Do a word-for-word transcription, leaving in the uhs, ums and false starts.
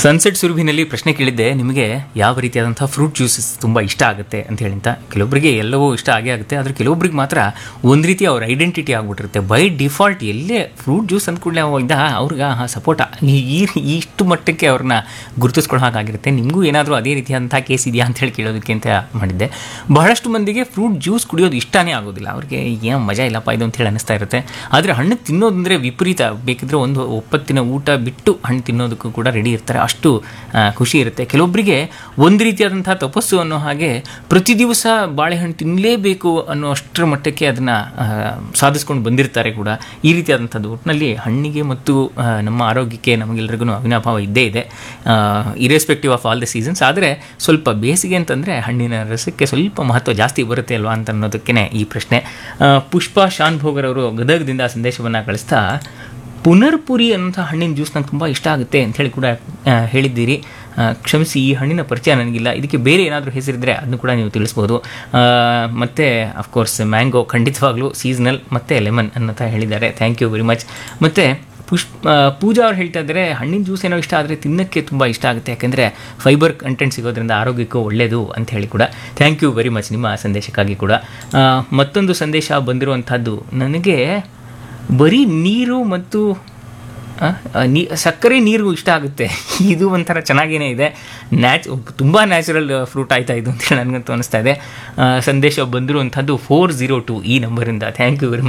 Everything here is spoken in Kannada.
ಸನ್ಸೆಟ್ ಸುರಭಿನಲ್ಲಿ ಪ್ರಶ್ನೆ ಕೇಳಿದ್ದೆ, ನಿಮಗೆ ಯಾವ ರೀತಿಯಾದಂಥ ಫ್ರೂಟ್ ಜ್ಯೂಸಸ್ ತುಂಬ ಇಷ್ಟ ಆಗುತ್ತೆ ಅಂತ ಹೇಳಿಂತ. ಕೆಲವೊಬ್ಬರಿಗೆ ಎಲ್ಲವೂ ಇಷ್ಟ ಆಗೇ ಆಗುತ್ತೆ, ಆದರೆ ಕೆಲವೊಬ್ರಿಗೆ ಮಾತ್ರ ಒಂದು ರೀತಿ ಅವ್ರ ಐಡೆಂಟಿಟಿ ಆಗ್ಬಿಟ್ಟಿರುತ್ತೆ. ಬೈ ಡಿಫಾಲ್ಟ್ ಎಲ್ಲೇ ಫ್ರೂಟ್ ಜ್ಯೂಸ್ ಅಂದ್ಕೂಡಲೇ ಇದ್ದ ಅವ್ರಿಗೆ ಹಾಂ ಸಪೋಟ ಈ ಈ ಇಷ್ಟು ಮಟ್ಟಕ್ಕೆ ಅವ್ರನ್ನ ಗುರುತಿಸ್ಕೊಳ್ಳೋ ಹಾಗಾಗಿರುತ್ತೆ. ನಿಮಗೂ ಏನಾದರೂ ಅದೇ ರೀತಿಯಾದಂಥ ಕೇಸ್ ಇದೆಯಾ ಅಂತ ಹೇಳಿ ಕೇಳೋದಕ್ಕೆ ಅಂತ ಮಾಡಿದ್ದೆ. ಬಹಳಷ್ಟು ಮಂದಿಗೆ ಫ್ರೂಟ್ ಜ್ಯೂಸ್ ಕುಡಿಯೋದು ಇಷ್ಟನೇ ಆಗೋದಿಲ್ಲ, ಅವ್ರಿಗೆ ಏನು ಮಜಾ ಇಲ್ಲಪ್ಪ ಇದು ಅಂತ ಹೇಳಿ ಅನ್ನಿಸ್ತಾ ಇರುತ್ತೆ. ಆದರೆ ಹಣ್ಣು ತಿನ್ನೋದಂದರೆ ವಿಪರೀತ, ಬೇಕಿದ್ರೆ ಒಂದು ಒಪ್ಪತ್ತಿನ ಊಟ ಬಿಟ್ಟು ಹಣ್ಣು ತಿನ್ನೋದಕ್ಕೂ ಕೂಡ ರೆಡಿ ಇರ್ತಾರೆ, ಅಷ್ಟು ಖುಷಿ ಇರುತ್ತೆ. ಕೆಲವೊಬ್ಬರಿಗೆ ಒಂದು ರೀತಿಯಾದಂಥ ತಪಸ್ಸು ಅನ್ನೋ ಹಾಗೆ ಪ್ರತಿ ದಿವಸ ಬಾಳೆಹಣ್ಣು ತಿನ್ನಲೇಬೇಕು ಅನ್ನೋ ಅಷ್ಟರ ಮಟ್ಟಕ್ಕೆ ಅದನ್ನು ಸಾಧಿಸ್ಕೊಂಡು ಬಂದಿರ್ತಾರೆ ಕೂಡ. ಈ ರೀತಿಯಾದಂಥದ್ದು ಒಟ್ಟಿನಲ್ಲಿ ಹಣ್ಣಿಗೆ ಮತ್ತು ನಮ್ಮ ಆರೋಗ್ಯಕ್ಕೆ ನಮಗೆಲ್ಲರಿಗೂ ಅವಿನಾಭಾವ ಇದ್ದೇ ಇದೆ, irrespective of all the seasons. ಆದರೆ ಸ್ವಲ್ಪ ಬೇಸಿಗೆ ಅಂತಂದರೆ ಹಣ್ಣಿನ ರಸಕ್ಕೆ ಸ್ವಲ್ಪ ಮಹತ್ವ ಜಾಸ್ತಿ ಬರುತ್ತೆ ಅಲ್ವಾ ಅಂತ ಅನ್ನೋದಕ್ಕೇ ಈ ಪ್ರಶ್ನೆ. ಪುಷ್ಪ ಶಾನ್ ಭೋಗರ್ ಅವರು ಗದಗದಿಂದ ಸಂದೇಶವನ್ನು ಕಳಿಸ್ತಾ, ಪುನರ್ಪುರಿ ಅನ್ನೋಂಥ ಹಣ್ಣಿನ ಜ್ಯೂಸ್ ನಂಗೆ ತುಂಬ ಇಷ್ಟ ಆಗುತ್ತೆ ಅಂಥೇಳಿ ಕೂಡ ಹೇಳಿದ್ದೀರಿ. ಕ್ಷಮಿಸಿ, ಈ ಹಣ್ಣಿನ ಪರಿಚಯ ನನಗಿಲ್ಲ, ಇದಕ್ಕೆ ಬೇರೆ ಏನಾದರೂ ಹೆಸರಿದ್ದರೆ ಅದನ್ನು ಕೂಡ ನೀವು ತಿಳಿಸ್ಬೋದು. ಮತ್ತು ಅಫ್ಕೋರ್ಸ್ ಮ್ಯಾಂಗೋ ಖಂಡಿತವಾಗ್ಲೂ ಸೀಸನಲ್, ಮತ್ತು ಲೆಮನ್ ಅನ್ನೋಂಥ ಹೇಳಿದ್ದಾರೆ. Thank you very much. ಮತ್ತು ಪುಷ್ಪ ಪೂಜಾ ಅವ್ರು ಹೇಳ್ತಾ ಇದ್ದಾರೆ, ಹಣ್ಣಿನ ಜ್ಯೂಸ್ ಏನೋ ಇಷ್ಟ ಆದರೆ ತಿನ್ನೋಕ್ಕೆ ತುಂಬ ಇಷ್ಟ ಆಗುತ್ತೆ, ಯಾಕೆಂದರೆ ಫೈಬರ್ ಕಂಟೆಂಟ್ ಸಿಗೋದ್ರಿಂದ ಆರೋಗ್ಯಕ್ಕೂ ಒಳ್ಳೆಯದು ಅಂತ ಹೇಳಿ ಕೂಡ. ಥ್ಯಾಂಕ್ ಯು ವೆರಿ ಮಚ್ ನಿಮ್ಮ ಸಂದೇಶಕ್ಕಾಗಿ ಕೂಡ. ಮತ್ತೊಂದು ಸಂದೇಶ ಬಂದಿರುವಂಥದ್ದು, ನನಗೆ ಬರೀ ನೀರು ಮತ್ತು ನೀ ಸಕ್ಕರೆ ನೀರು ಇಷ್ಟ ಆಗುತ್ತೆ. ಇದು ಒಂಥರ ಚೆನ್ನಾಗೇ ಇದೆ, ನ್ಯಾಚ್ ತುಂಬ ನ್ಯಾಚುರಲ್ ಫ್ರೂಟ್ ಆಯ್ತಾ ಇದು ಅಂತೇಳಿ ನನಗಂತೂ ಅನಿಸ್ತಾ ಇದೆ. ಸಂದೇಶ ಬಂದಿರುವಂಥದ್ದು ಫೋರ್ ಝೀರೋ ಟು ಈ ನಂಬರಿಂದ. Thank you very much.